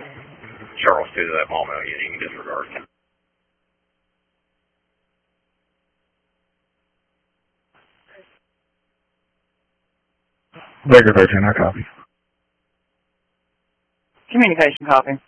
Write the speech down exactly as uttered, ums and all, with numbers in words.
Charles two to that moment, you can disregard. Baker thirteen, I copy. Communication copy.